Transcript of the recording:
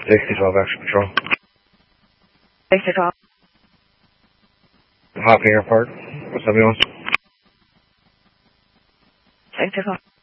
6012 Action Patrol. Thanks for calling. Hocking Airport. What's up, you want? Thanks for calling.